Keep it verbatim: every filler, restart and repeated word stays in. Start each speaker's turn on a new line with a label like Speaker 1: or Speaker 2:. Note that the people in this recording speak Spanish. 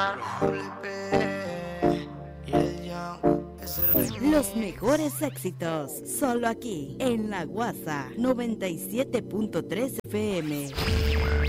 Speaker 1: Los mejores éxitos, solo aquí, en La Guasa, noventa y siete punto tres F M.